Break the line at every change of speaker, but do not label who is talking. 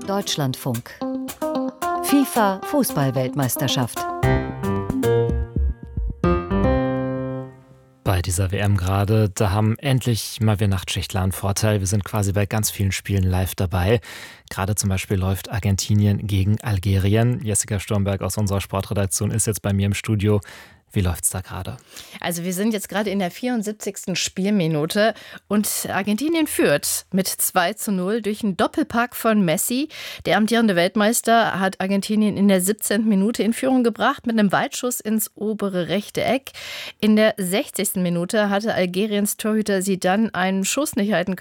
Deutschlandfunk. FIFA Fußball-Weltmeisterschaft.
Bei dieser WM gerade, da haben endlich mal wir Nachtschichtler einen Vorteil. Wir sind quasi bei ganz vielen Spielen live dabei. Gerade zum Beispiel läuft Argentinien gegen Algerien. Jessica Sturmberg aus unserer Sportredaktion ist jetzt bei mir im Studio. Wie läuft's da gerade?
Also wir sind jetzt gerade in der 74. Spielminute und Argentinien führt mit 2:0 durch einen Doppelpack von Messi. Der amtierende Weltmeister hat Argentinien in der 17. Minute in Führung gebracht mit einem Weitschuss ins obere rechte Eck. In der 60. Minute hatte Algeriens Torhüter Zidane einen Schuss nicht halten können.